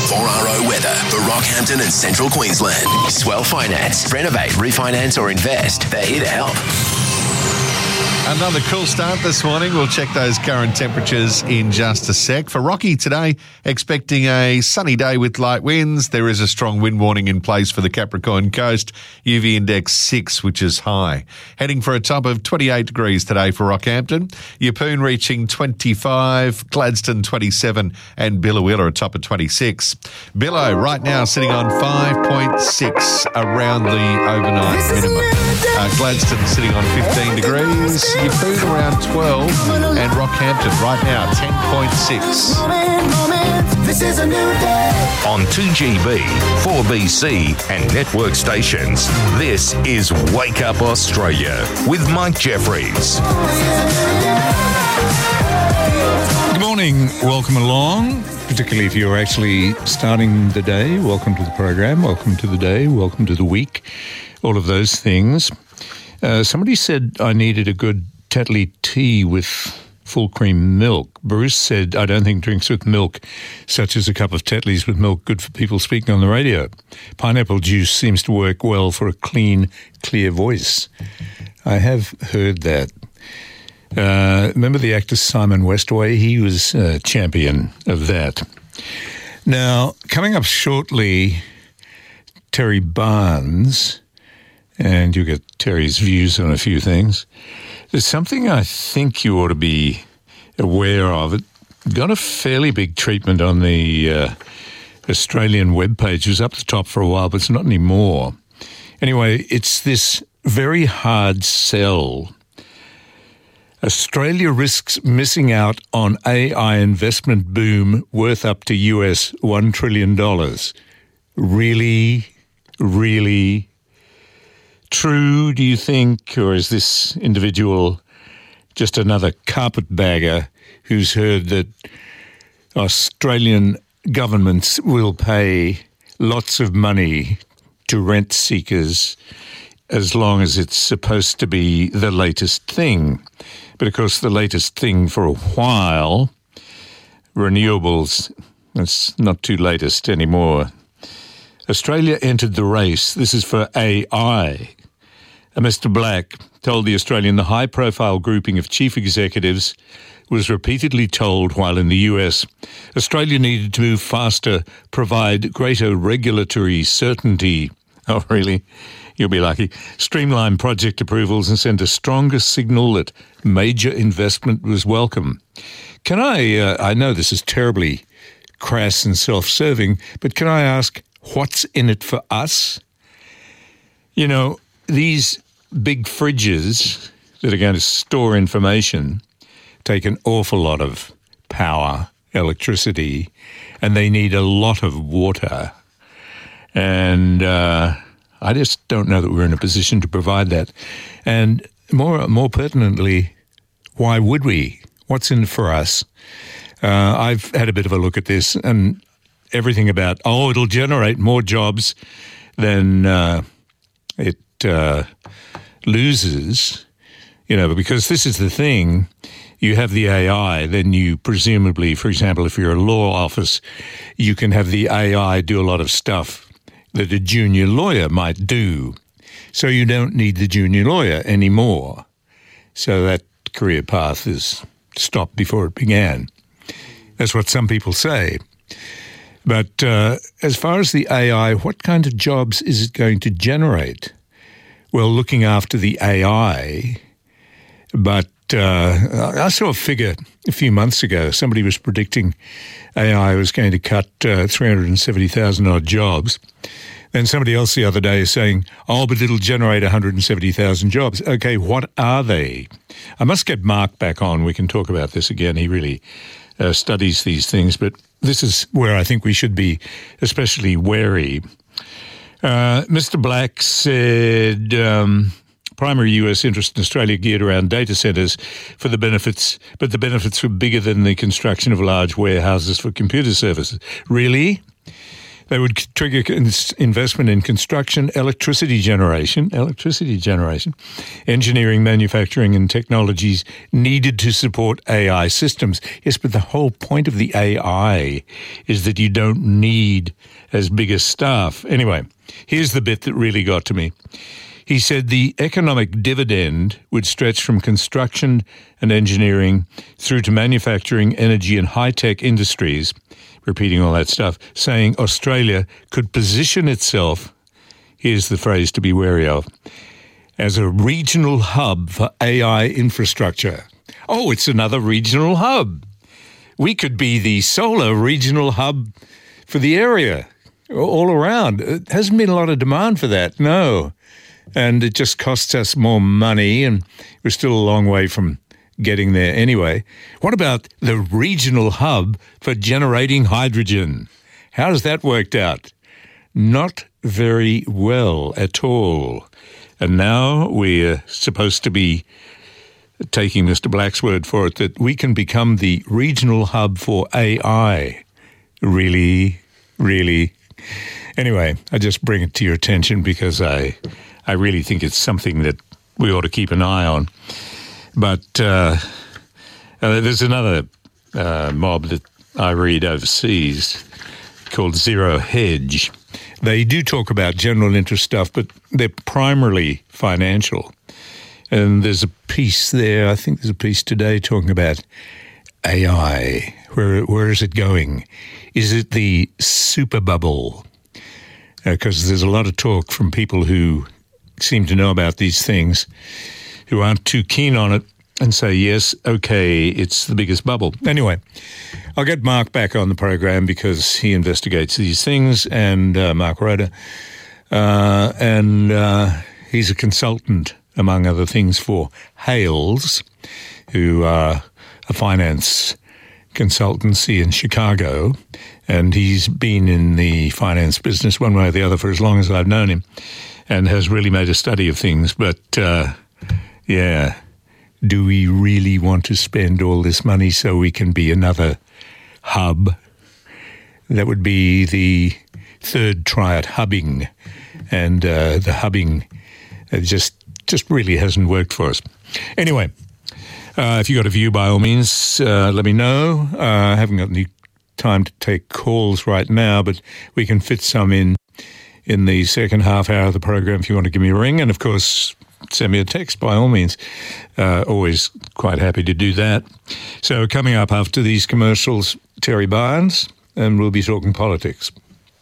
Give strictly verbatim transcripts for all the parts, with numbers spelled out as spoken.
four R O weather for Rockhampton and Central Queensland. Swell Finance. Renovate, refinance or invest. They're here to help. Another cool start this morning. We'll check those current temperatures in just a sec. For Rocky today, expecting a sunny day with light winds. There is a strong wind warning in place for the Capricorn Coast. U V index six, which is high. Heading for a top of twenty-eight degrees today for Rockhampton. Yeppoon reaching twenty-five, Gladstone twenty-seven, and Billawilla a top of twenty-six. Billow right now sitting on five point six around the overnight minimum. Uh, Gladstone sitting on fifteen degrees. Yeppoon around twelve, and Rockhampton right now ten point six. This is a new day. On two G B, four B C and network stations, this is Wake Up Australia with Mike Jeffries. Good morning, welcome along, particularly if you're actually starting the day. Welcome to the program, welcome to the day, welcome to the week, all of those things. Uh, somebody said I needed a good Tetley tea with full cream milk. Bruce said, I don't think drinks with milk, such as a cup of Tetleys with milk, good for people speaking on the radio. Pineapple juice seems to work well for a clean, clear voice. I have heard that. Uh, remember the actor Simon Westaway? He was a champion of that. Now, coming up shortly, Terry Barnes, and you'll get Terry's views on a few things. There's something I think you ought to be aware of. It got a fairly big treatment on the uh, Australian webpage. It was up the top for a while, but it's not anymore. Anyway, it's this very hard sell. Australia risks missing out on A I investment boom worth up to U S one trillion dollars. Really, really true, do you think, or is this individual just another carpetbagger who's heard that Australian governments will pay lots of money to rent seekers as long as it's supposed to be the latest thing? But of course, the latest thing for a while, renewables, that's not too latest anymore. Australia entered the race. This is for A I. Mister Black told The Australian the high-profile grouping of chief executives was repeatedly told while in the U S Australia needed to move faster, provide greater regulatory certainty. Oh, really? You'll be lucky. Streamline project approvals and send a stronger signal that major investment was welcome. Can I, uh, I know this is terribly crass and self-serving, but can I ask, what's in it for us? You know, these big fridges that are going to store information take an awful lot of power, electricity, and they need a lot of water. And uh, I just don't know that we're in a position to provide that. And more, more pertinently, why would we? What's in it for us? Uh, I've had a bit of a look at this, and everything about, oh, it'll generate more jobs than uh, it uh, loses, you know, because this is the thing. You have the A I, then you presumably, for example, if you're a law office, you can have the A I do a lot of stuff that a junior lawyer might do. So you don't need the junior lawyer anymore. So that career path is stopped before it began. That's what some people say. But uh, as far as the A I, what kind of jobs is it going to generate? Well, looking after the A I, but uh, I saw a figure a few months ago. Somebody was predicting A I was going to cut uh, three hundred seventy thousand odd jobs. Then somebody else the other day is saying, oh, but it'll generate one hundred seventy thousand jobs. Okay, what are they? I must get Mark back on. We can talk about this again. He really uh, studies these things, but this is where I think we should be especially wary. Uh, Mister Black said um, primary U S interest in Australia geared around data centres for the benefits, but the benefits were bigger than the construction of large warehouses for computer services. Really? They would trigger investment in construction, electricity generation, electricity generation, engineering, manufacturing, and technologies needed to support A I systems. Yes, but the whole point of the A I is that you don't need as big a staff. Anyway, here's the bit that really got to me. He said the economic dividend would stretch from construction and engineering through to manufacturing, energy, and high-tech industries, repeating all that stuff, saying Australia could position itself, here's the phrase to be wary of, as a regional hub for A I infrastructure. Oh, it's another regional hub. We could be the solar regional hub for the area all around. There hasn't been a lot of demand for that, no. And it just costs us more money, and we're still a long way from getting there anyway. What about the regional hub for generating hydrogen? How's that worked out? Not very well at all. And now we're supposed to be taking Mister Black's word for it, that we can become the regional hub for A I. Really? Really? Anyway, I just bring it to your attention because I... I really think it's something that we ought to keep an eye on. But uh, uh, there's another uh, mob that I read overseas called Zero Hedge. They do talk about general interest stuff, but they're primarily financial. And there's a piece there, I think there's a piece today talking about A I. Where, where is it going? Is it the super bubble? Because uh, there's a lot of talk from people who seem to know about these things, who aren't too keen on it, and say, yes, okay, it's the biggest bubble. Anyway, I'll get Mark back on the program because he investigates these things, and uh, Mark Rhoda, uh, and uh, he's a consultant, among other things, for Hales, who are a finance consultancy in Chicago, and he's been in the finance business one way or the other for as long as I've known him, and has really made a study of things. But, uh, yeah, do we really want to spend all this money so we can be another hub? That would be the third try at hubbing, and uh, the hubbing uh, just just really hasn't worked for us. Anyway, uh, if you've got a view, by all means, uh, let me know. Uh, I haven't got any time to take calls right now, but we can fit some in in the second half hour of the program if you want to give me a ring. And, of course, send me a text by all means. Uh, always quite happy to do that. So coming up after these commercials, Terry Barnes, and we'll be talking politics.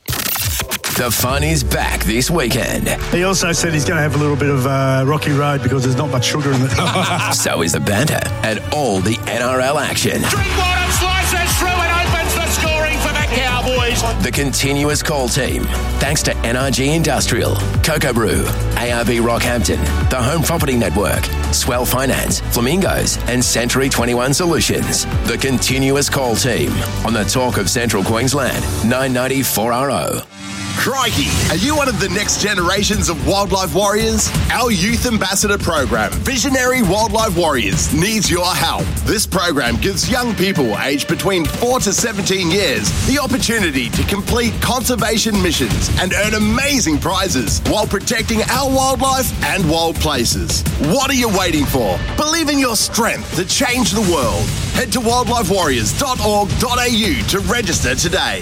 The fun is back this weekend. He also said he's going to have a little bit of uh, rocky road because there's not much sugar in it. So is the banter and all the N R L action. Drinkwater slices through and opens the scoring for the Cowboys. The continuous call team, thanks to N R G Industrial, Cocoa Brew, A R B Rockhampton, the Home Property Network, Swell Finance, Flamingos, and Century twenty-one Solutions. The continuous call team on the Talk of Central Queensland, nine ninety four R O. Crikey, are you one of the next generations of wildlife warriors? Our youth ambassador program, Visionary Wildlife Warriors, needs your help. This program gives young people aged between four to seventeen years the opportunity to complete conservation missions and earn amazing prizes while protecting our wildlife and wild places. What are you waiting for? Believe in your strength to change the world. Head to wildlife warriors dot org dot a u to register today.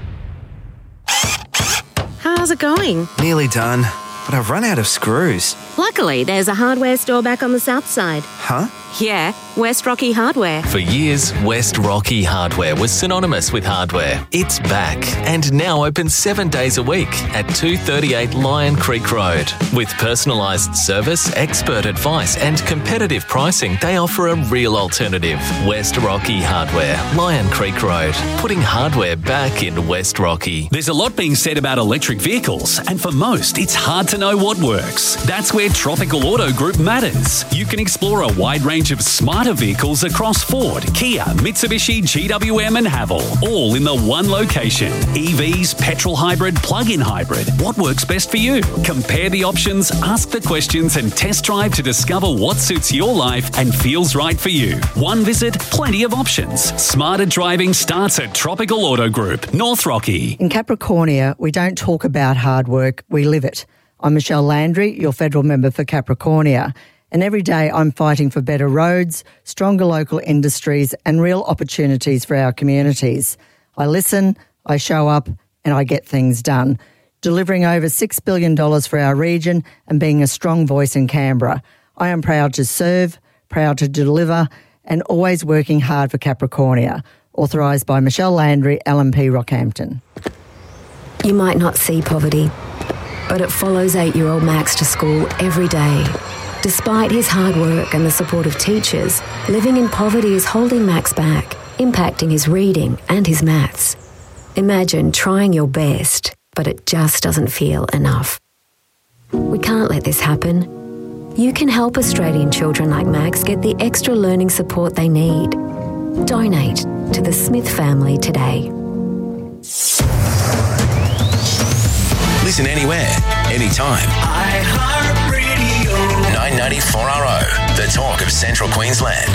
How's it going? Nearly done, but I've run out of screws. Luckily, there's a hardware store back on the south side. Huh? Yeah, West Rocky Hardware. For years, West Rocky Hardware was synonymous with hardware. It's back and now open seven days a week at two thirty-eight Lion Creek Road. With personalised service, expert advice and competitive pricing, they offer a real alternative. West Rocky Hardware, Lion Creek Road, putting hardware back in West Rocky. There's a lot being said about electric vehicles, and for most, it's hard to know what works. That's where Tropical Auto Group matters. You can explore a wide range range of smarter vehicles across Ford, Kia, Mitsubishi, G W M and Haval, all in the one location. E Vs, petrol hybrid, plug-in hybrid. What works best for you? Compare the options, ask the questions and test drive to discover what suits your life and feels right for you. One visit, plenty of options. Smarter driving starts at Tropical Auto Group, North Rocky. In Capricornia, we don't talk about hard work, we live it. I'm Michelle Landry, your federal member for Capricornia, and every day I'm fighting for better roads, stronger local industries and real opportunities for our communities. I listen, I show up and I get things done, delivering over six billion dollars for our region and being a strong voice in Canberra. I am proud to serve, proud to deliver and always working hard for Capricornia. Authorised by Michelle Landry, L M P Rockhampton. You might not see poverty, but it follows eight-year-old Max to school every day. Despite his hard work and the support of teachers, living in poverty is holding Max back, impacting his reading and his maths. Imagine trying your best, but it just doesn't feel enough. We can't let this happen. You can help Australian children like Max get the extra learning support they need. Donate to the Smith family today. Listen anywhere, anytime. iHeartRadio. nine ninety-four R O, the talk of Central Queensland.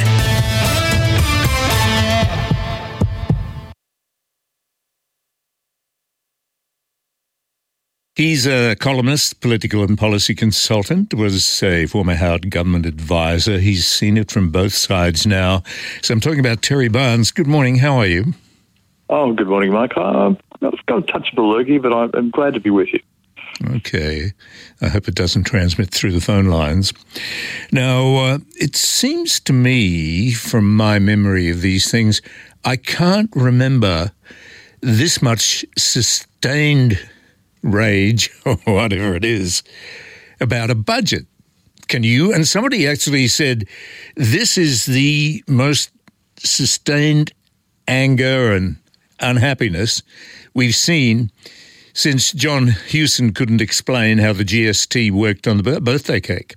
He's a columnist, political and policy consultant, was a former Howard government advisor. He's seen it from both sides now. So I'm talking about Terry Barnes. Good morning. How are you? Oh, good morning, Mike. Uh, I've got a touch of a lurgy, but I'm glad to be with you. Okay. I hope it doesn't transmit through the phone lines. Now, uh, it seems to me, from my memory of these things, I can't remember this much sustained rage, or whatever it is, about a budget. Can you? And somebody actually said, this is the most sustained anger and unhappiness we've seen since John Hewson couldn't explain how the G S T worked on the birthday cake.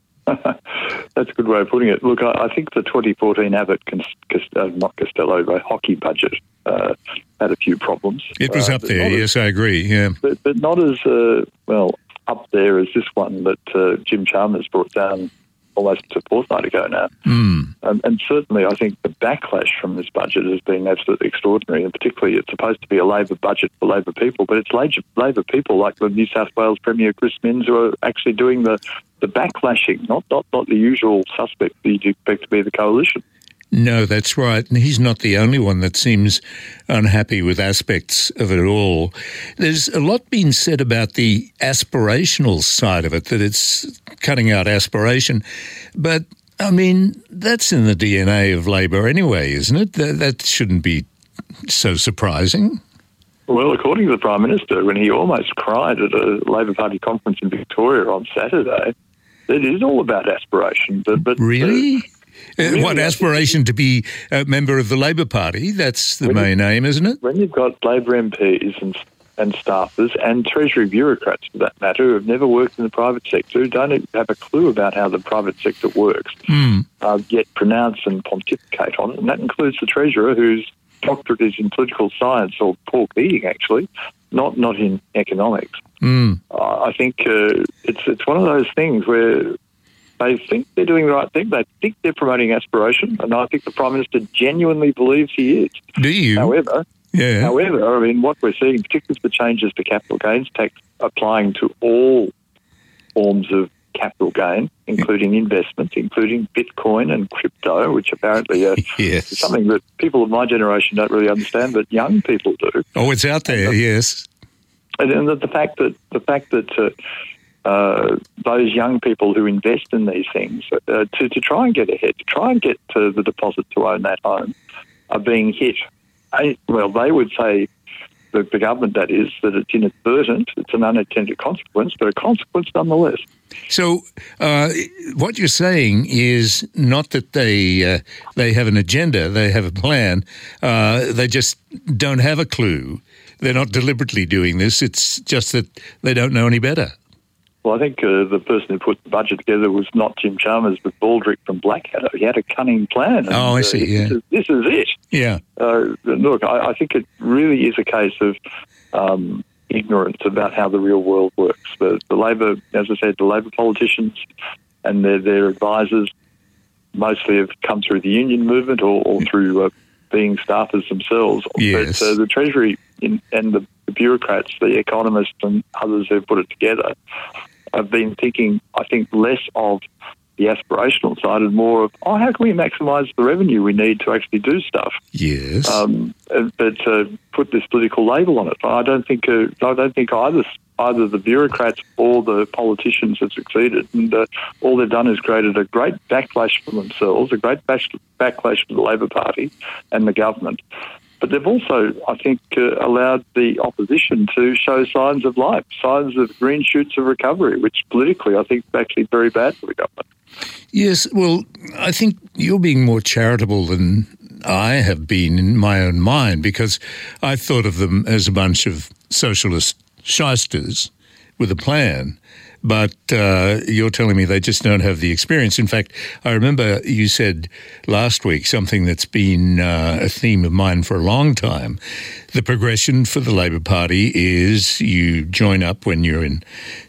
That's a good way of putting it. Look, I, I think the twenty fourteen Abbott, uh, not Costello, but hockey budget uh, had a few problems. It was uh, up there, yes, as, I agree, yeah. But, but not as, uh, well, up there as this one that uh, Jim Chalmers brought down almost a fortnight ago now. Mm. Um, and certainly I think the backlash from this budget has been absolutely extraordinary, and particularly it's supposed to be a Labor budget for Labor people, but it's Labor people like the New South Wales Premier Chris Minns who are actually doing the, the backlashing, not, not, not the usual suspect that you'd expect to be the coalition. No, that's right. And he's not the only one that seems unhappy with aspects of it all. There's a lot being said about the aspirational side of it, that it's cutting out aspiration. But, I mean, that's in the D N A of Labor anyway, isn't it? That, that shouldn't be so surprising. Well, according to the Prime Minister, when he almost cried at a Labor Party conference in Victoria on Saturday, it is all about aspiration. But, but Really? Uh, Uh, Really, what, aspiration to be a member of the Labor Party? That's the main you, aim, isn't it? When you've got Labor M Ps and and staffers and Treasury bureaucrats, for that matter, who have never worked in the private sector, who don't have a clue about how the private sector works, mm. uh, yet pronounce and pontificate on it. And that includes the Treasurer, whose doctorate is in political science, or Paul Keating, actually, not, not in economics. Mm. Uh, I think uh, it's it's one of those things where they think they're doing the right thing. They think they're promoting aspiration, and I think the Prime Minister genuinely believes he is. Do you? However, yeah. however, I mean, what we're seeing, particularly the changes to capital gains tax applying to all forms of capital gain, including investments, including Bitcoin and crypto, which apparently are yes. something that people of my generation don't really understand, but young people do. Oh, it's out there, and the, yes. And, and the, the fact that the fact that uh, uh, those young people who invest in these things uh, to to try and get ahead, to try and get to the deposit to own that home, are being hit. I, well, they would say, the, the government that is, that it's inadvertent, it's an unintended consequence, but a consequence nonetheless. So uh, what you're saying is not that they uh, they have an agenda, they have a plan, uh, they just don't have a clue. They're not deliberately doing this, it's just that they don't know any better. Well, I think uh, the person who put the budget together was not Jim Chalmers, but Baldrick from Blackadder. He had a cunning plan. And, oh, I see, uh, yeah. This is, this is it. Yeah. Uh, look, I, I think it really is a case of um, ignorance about how the real world works. The, the Labor, as I said, the Labor politicians and their, their advisors mostly have come through the union movement or, or through uh, being staffers themselves. Yes. But uh, the Treasury in, and the, the bureaucrats, the economists and others who put it together have been thinking, I think, less of the aspirational side and more of, oh, how can we maximise the revenue we need to actually do stuff? Yes. Um, but uh, put this political label on it. I don't think uh, I don't think either either the bureaucrats or the politicians have succeeded, and uh, all they've done is created a great backlash for themselves, a great bash- backlash for the Labor Party and the government. But they've also, I think, uh, allowed the opposition to show signs of life, signs of green shoots of recovery, which politically I think is actually very bad for the government. Yes, well, I think you're being more charitable than I have been in my own mind, because I thought of them as a bunch of socialist shysters with a plan. But uh, you're telling me they just don't have the experience. In fact, I remember you said last week something that's been uh, a theme of mine for a long time. The progression for the Labor Party is you join up when you're in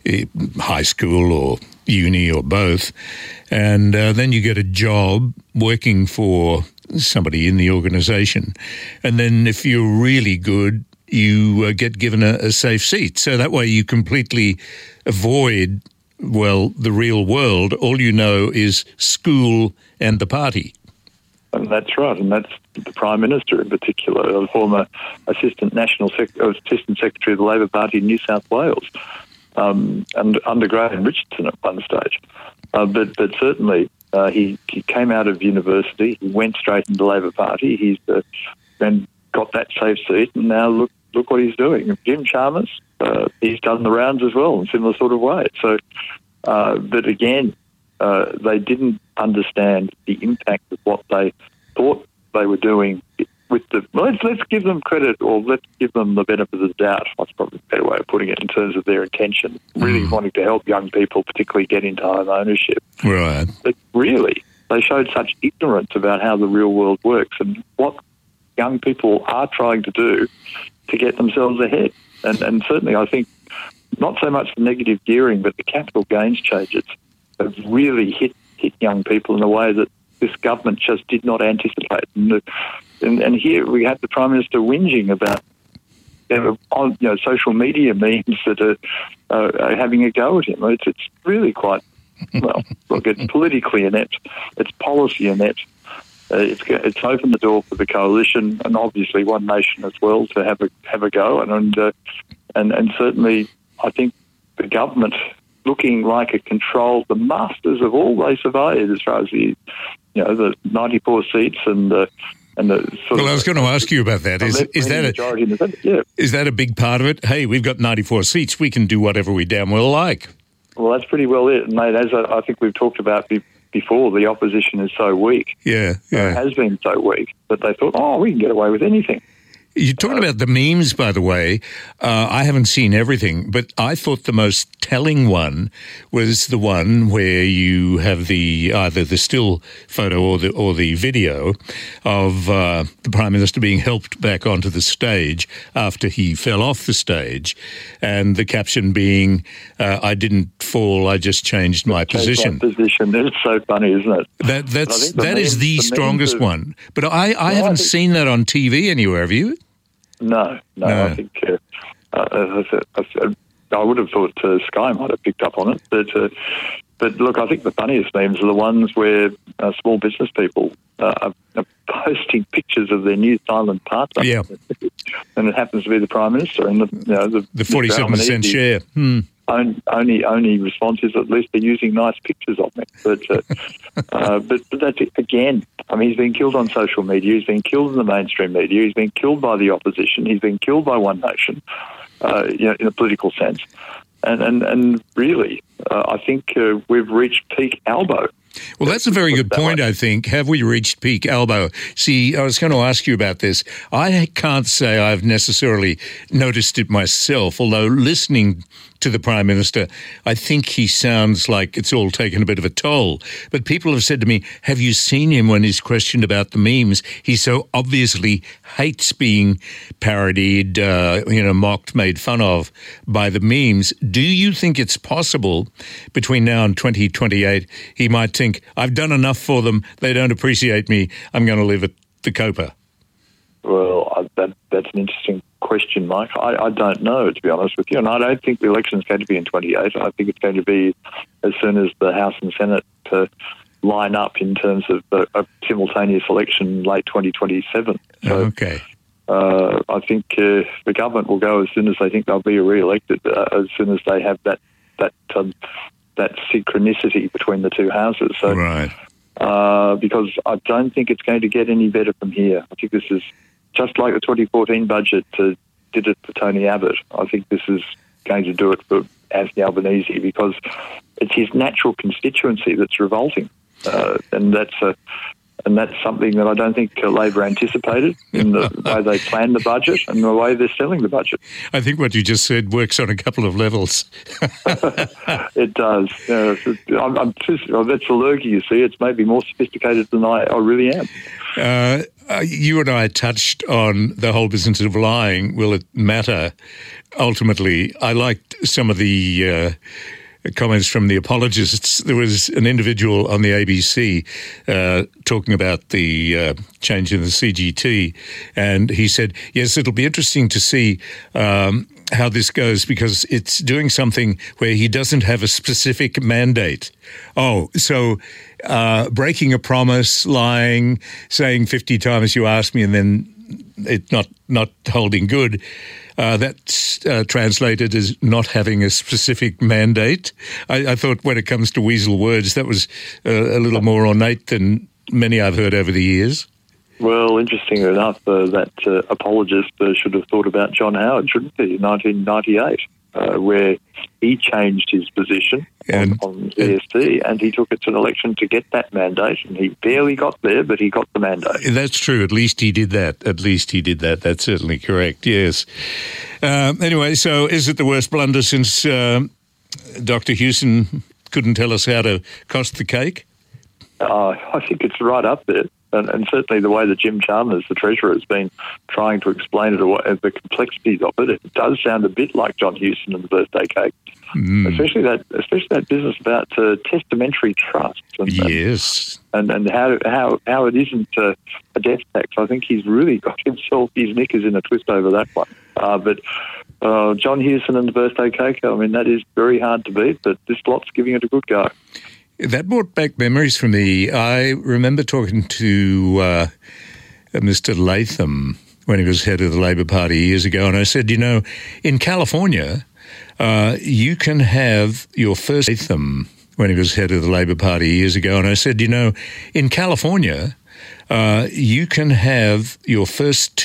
uh, high school or uni or both, and uh, then you get a job working for somebody in the organisation. And then if you're really good, you uh, get given a, a safe seat. So that way you completely avoid, well, the real world. All you know is school and the party. And that's right, and that's the Prime Minister in particular, the former Assistant National Sec- Assistant Secretary of the Labor Party in New South Wales, um, and under Graham Richardson at one stage. Uh, but, but certainly uh, he, he came out of university, he went straight into the Labor Party, he's uh, then got that safe seat, and now look look what he's doing. Jim Chalmers, uh, he's done the rounds as well in a similar sort of way. So, uh, but again, uh, they didn't understand the impact of what they thought they were doing with the. Well, let's let's give them credit, or let's give them the benefit of the doubt. That's probably a better way of putting it in terms of their intention, really mm. wanting to help young people, particularly get into home ownership. Right. But really, they showed such ignorance about how the real world works and what young people are trying to do to get themselves ahead. And, and certainly I think not so much the negative gearing, but the capital gains changes have really hit, hit young people in a way that this government just did not anticipate. And, and, and here we have the Prime Minister whinging about you know, on you know, social media memes that are, uh, are having a go at him. It's, it's really quite, well, look, it's politically inept. It's policy inept. Uh, it's it's opened the door for the coalition and obviously One Nation as well to have a have a go, and and uh, and, and certainly I think the government looking like a control, the masters of all they surveyed as far as the you know the ninety-four seats and the and the sort well, of, I was going to ask you about that. Is is that a, yeah. is that a big part of it? Hey, we've got ninety-four seats. We can do whatever we damn well like. Well, that's pretty well it, mate. As I, I think we've talked about before, the opposition is so weak. Yeah, yeah. It has been so weak that they thought, oh, we can get away with anything. You're talking about the memes, by the way. Uh, I haven't seen everything, but I thought the most telling one was the one where you have the either the still photo or the or the video of uh, the Prime Minister being helped back onto the stage after he fell off the stage, and the caption being, uh, "I didn't fall, I just changed my changed position." My position. It's so funny, isn't it? That that's that memes, is the, the strongest of, one. But I, I no, haven't I think, seen that on T V anywhere. Have you? No, no, no. I think uh, uh, I, I, I would have thought uh, Sky might have picked up on it. But, uh, but look, I think the funniest memes are the ones where uh, small business people uh, are, are posting pictures of their new silent partner. Yeah. And it happens to be the Prime Minister. And the, you know, the, the forty-seven percent share. Hmm. Only, only response is at least they're using nice pictures of me. But, uh, uh, but, but that's it. Again, I mean, he's been killed on social media. He's been killed in the mainstream media. He's been killed by the opposition. He's been killed by One Nation, uh, you know, in a political sense. And and, and really, uh, I think uh, we've reached peak elbow Well, that's a very good point, I think. Have we reached peak elbow? See, I was going to ask you about this. I can't say I've necessarily noticed it myself, although listening to the Prime Minister, I think he sounds like it's all taken a bit of a toll. But people have said to me, have you seen him when he's questioned about the memes? He so obviously hates being parodied, uh, you know, mocked, made fun of by the memes. Do you think it's possible between now and twenty twenty-eight he might think, I've done enough for them, they don't appreciate me, I'm going to live at the Copa? Well, I, that, that's an interesting question, Mike. I, I don't know, to be honest with you, and I don't think the election's going to be in twenty-eight. I think it's going to be as soon as the House and Senate to line up in terms of a, a simultaneous election late twenty twenty-seven. So, okay. Uh, I think uh, the government will go as soon as they think they'll be re-elected, uh, as soon as they have that that um, that synchronicity between the two houses. So, right. Uh, because I don't think it's going to get any better from here. I think this is just like the twenty fourteen budget uh, did it for Tony Abbott. I think this is going to do it for Anthony Albanese because it's his natural constituency that's revolting, uh, and that's a and that's something that I don't think uh, Labor anticipated in the way they planned the budget and the way they're selling the budget. I think what you just said works on a couple of levels. It does. Uh, I'm, I'm just, well, that's the lurgy, you see. It's maybe more sophisticated than I, I really am. Uh, uh, you and I touched on the whole business of lying. Will it matter? Ultimately, I liked some of the uh, comments from the apologists. There was an individual on the A B C uh, talking about the uh, change in the C G T, and he said, yes, it'll be interesting to see um, how this goes because it's doing something where he doesn't have a specific mandate. Oh, so uh, breaking a promise, lying, saying fifty times you asked me and then it not, not holding good. Uh, that's uh, translated as not having a specific mandate. I, I thought when it comes to weasel words, that was uh, a little more ornate than many I've heard over the years. Well, interestingly enough, uh, that uh, apologist uh, should have thought about John Howard, shouldn't he, in nineteen ninety-eight, uh, where he changed his position and, on, on E S D and he took it to an election to get that mandate, and he barely got there, but he got the mandate. That's true. At least he did that. At least he did that. That's certainly correct, yes. Uh, anyway, so is it the worst blunder since uh, Doctor Hewson couldn't tell us how to cost the cake? Uh, I think it's right up there. And, and certainly the way that Jim Chalmers, the Treasurer, has been trying to explain it, away, the complexities of it, it does sound a bit like John Hewson and the birthday cake. Mm. Especially that, especially that business about uh, testamentary trusts. And, yes. And and how how how it isn't uh, a death tax. I think he's really got himself his knickers in a twist over that one. Uh, but uh, John Hewson and the birthday cake, I mean, that is very hard to beat. But this lot's giving it a good go. That brought back memories for me. I remember talking to uh, Mister Latham when he was head of the Labor Party years ago, and I said, you know, in California, uh, you can have your first Latham when he was head of the Labor Party years ago, and I said, you know, in California, uh, you can have your first